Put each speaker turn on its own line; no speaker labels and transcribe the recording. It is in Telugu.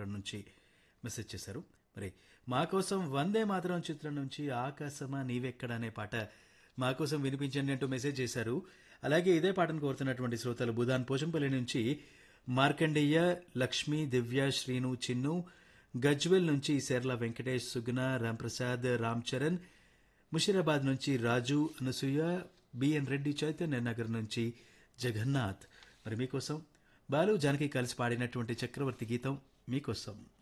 భీమవరం నుంచి మెసేజ్ చేశారు. మరి మా కోసం వందే మాతరం చిత్రం నుంచి ఆకాశమా నీవెక్కడ అనే పాట మా కోసం వినిపించండి అంటూ మెసేజ్ చేశారు. అలాగే ఇదే పాటను కోరుతున్నటువంటి శ్రోతలు బుధాన్ పోచంపల్లి నుంచి మార్కండేయ, లక్ష్మి, దివ్య, శ్రీను, చిన్ను, గజ్వెల్ నుంచి శర్ల వెంకటేష్, సుగుణ, రాంప్రసాద్, రామ్ చరణ్, ముషీరాబాద్ నుంచి రాజు, అనసూయ, బిఎన్ రెడ్డి, చైతన్య నగర్ నుంచి జగన్నాథ్. మరి మీకోసం బాలు జానకి కలిసి పాడినటువంటి చక్రవర్తి గీతం మీకోసం.